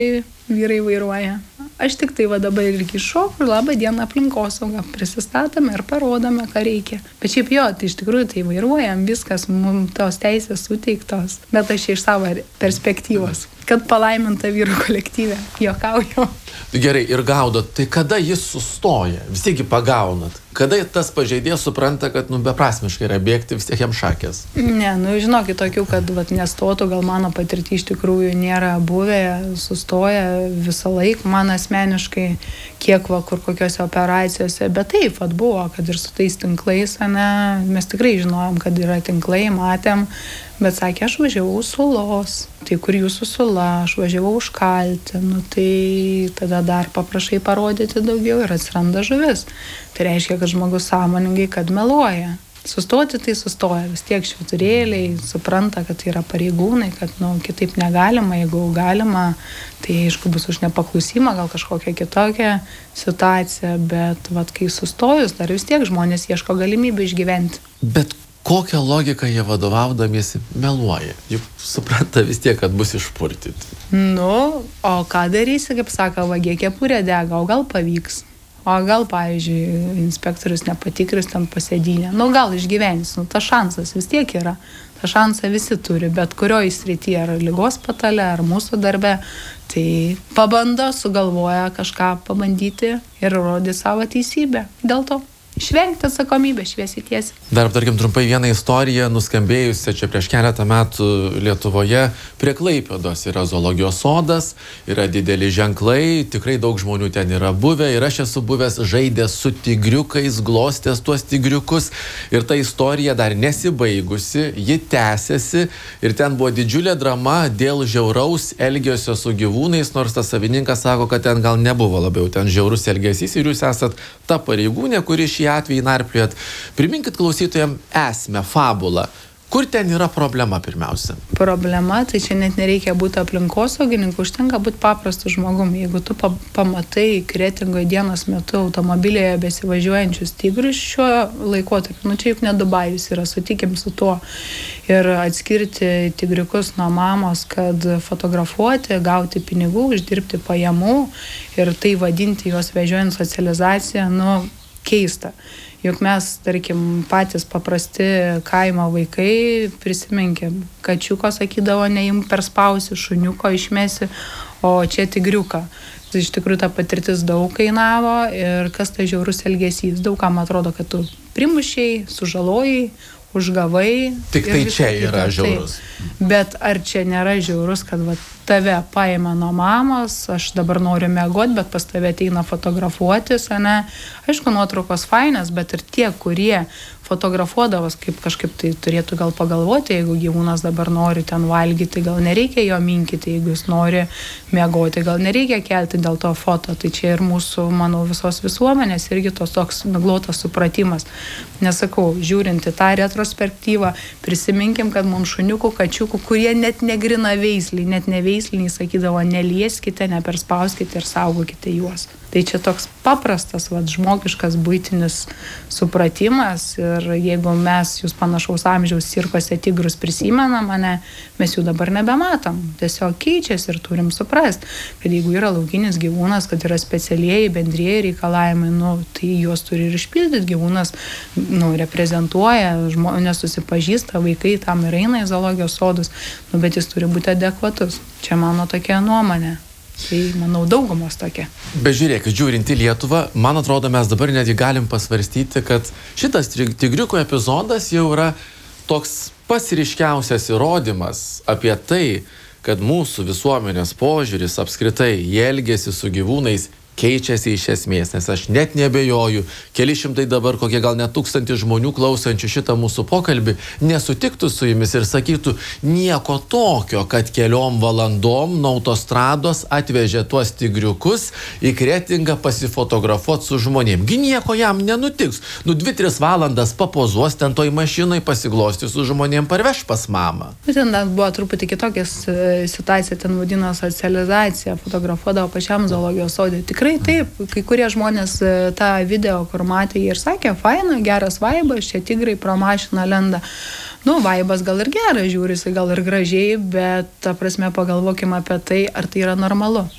vyrai vairuoja. Aš tik tai va dabar irgi šoku ir labą dieną aplinkosaugą prisistatome ir parodome, ką reikia. Bet šiaip jo, tai iš tikrųjų tai vairuojam, viskas, mums tos teisės suteiktos. Bet aš iš savo perspektyvos, kad palaiminta vyrų kolektyve, juokauju. Gerai, ir gaudot, tai kada jis sustoja? Vis tiek pagaunat. Kada tas pažeidėjas supranta, kad beprasmiškai yra bėgti, vis tiek jam šakės? Ne, žinokit, tokių, kad nestotų, gal mano patirtį iš tikrųjų nėra buvę, sustoja visą laiką, man asmeniškai, kiek kur kokiose operacijose, bet taip, buvo, kad ir su tais tinklais, mes tikrai žinojom, kad yra tinklai, matėm, bet sakė, aš važiavau sulos, tai kur jūsų sula, aš važiavau užkalti, tai tada dar paprašai parodyti daugiau ir atsiranda žuvis. Tai reiškia, kad žmogus sąmoningai, kad meluoja. Sustoti tai sustoja, vis tiek švyturėliai supranta, kad tai yra pareigūnai, kad kitaip negalima, jeigu galima, tai aišku bus už nepaklusimą, gal kažkokia kitokia situacija, bet kai sustojus, dar vis tiek žmonės ieško galimybę išgyventi. Bet kokią logiką jie vadovaudamiesi meluoja? Juk supranta vis tiek, kad bus išpurtyti. O ką darysi, kaip sako, vagė kepurė dega, o gal pavyks. O gal, pavyzdžiui, inspektorius nepatikris ten pasėdynę. Gal išgyvenys, tas šansas vis tiek yra. Ta šansą visi turi, bet kurioje srityje, ar lygos patale, ar mūsų darbe, tai pabando, sugalvoja kažką pabandyti ir rodyti savo teisybę. Dėl to išvengti atsakomybę šviesiai tiesiai. Dar aptarkim trumpai vieną istoriją, nuskambėjusią čia prieš keletą metų Lietuvoje. Prie Klaipėdos yra zoologijos sodas, yra dideli ženklai, tikrai daug žmonių ten yra buvę ir aš esu buvęs žaidęs su tigriukais, glostęs tuos tigriukus ir ta istorija dar nesibaigusi, ji tęsiasi ir ten buvo didžiulė drama dėl žiauraus elgesio su gyvūnais, nors tas savininkas sako, kad ten gal nebuvo labiau ten žiaurus elgesys ir jūs esat ta pareigūnė, kuri šį atvejį narpliojat. Priminkit klausytojams esmę, fabulą. Kur ten yra problema pirmiausia? Problema, tai čia net nereikia būti aplinkosaugininku, užtenka būti paprastu žmogumi. Jeigu tu pamatai Kretingoje dienos metu automobilėje besivažiuojančius tigrus šiuo laikotarpiu, čia juk ne Dubajus yra, sutikim su tuo. Ir atskirti tigriukus nuo mamos, kad fotografuoti, gauti pinigų, uždirbti pajamų ir tai vadinti juos vežiojant socializaciją, keista. Juk mes, tarkim, patys paprasti kaimo vaikai, prisiminkim, kačiuko sakydavo, neim perspausi, šuniuko išmesi, o čia tigriuką. Tai iš tikrųjų ta patirtis daug kainavo ir kas tai žiaurus elgesys. Daugam atrodo, kad tu primušiai, sužalojai, užgavai. Tik tai čia yra žiaurus. Bet ar čia nėra žiaurus, kad tave paėmė nuo mamos, aš dabar noriu miegoti, bet pas tave ateina fotografuotis, Aišku, nuotraukos fainas, bet ir tie, kurie fotografuodavos, kaip kažkaip tai turėtų gal pagalvoti, jeigu gyvūnas dabar nori ten valgyti, gal nereikia jo minkyti, jeigu jis nori miegoti, gal nereikia kelti dėl to foto. Tai čia ir mūsų, manau, visos visuomenės irgi toks miglotas supratimas. Nesakau, žiūrint į tą retrospektyvą, prisiminkim, kad mums šuniukų, kačiukų, kurie net negrina veisliai, net neveisliniai sakydavo, nelieskite, neperspauskite ir saugokite juos. Tai čia toks paprastas, žmogiškas, buitinis supratimas ir jeigu mes jūs panašaus amžiaus cirkuose tigrus prisimenam, mes jų dabar nebematom. Tiesiog keičiasi ir turim suprast, kad jeigu yra laukinis gyvūnas, kad yra specialieji bendrieji reikalavimai, tai juos turi ir išpildyti. Gyvūnas reprezentuoja, žmonės susipažįsta, vaikai tam ir eina į zoologijos sodus, bet jis turi būti adekvatus. Čia mano tokia nuomonė. Tai, manau, daugumos tokia. Bet žiūrėkit, žiūrint į Lietuvą, man atrodo, mes dabar netgi galim pasvarstyti, kad šitas tigriukų epizodas jau yra toks pats ryškiausias įrodymas apie tai, kad mūsų visuomenės požiūris apskritai į elgesį su gyvūnais keičiasi iš esmės, nes aš net nebejoju, keli šimtai dabar, kokie gal net 1000 žmonių klausančių šitą mūsų pokalbį, nesutiktų su jumis ir sakytų nieko tokio, kad keliom valandom nuo autostrados atvežė tuos tigriukus į Kretingą pasifotografuoti su žmonėm. Gi nieko jam nenutiks. 2-3 valandas papozuos ten toj mašinai, pasiglosti su žmonėm, parveš pas mamą. Ten buvo truputį kitokia situacija, ten vadino socializacija, fotografuodavo pačiam zoologijos sode. Tikrai taip, kai kurie žmonės tą video, kur matė, jie ir sakė, faina, geras vaibas, čia tigrai pro mašiną lenda. Vaibas gal ir geras, žiūrisi gal ir gražiai, bet ta prasme pagalvokime apie tai, ar tai yra normalu.